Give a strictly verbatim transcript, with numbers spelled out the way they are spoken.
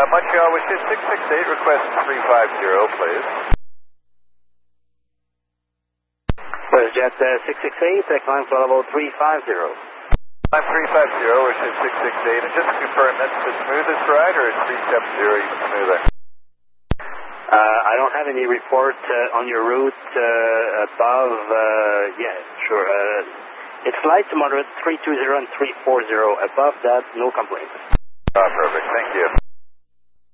Uh, Montreal, which is six six eight, request three five zero, please. WestJet uh, six six eight, uh, climb flight level three five zero. Climb three five zero, which is six six eight, and just to confirm, that's the smoothest ride, or is three seven zero even smoother? Uh, I don't have any report uh, on your route uh, above, uh, yeah, sure. Uh, it's light to moderate three two zero and three four zero. Above that, no complaints. Oh, perfect. Thank you.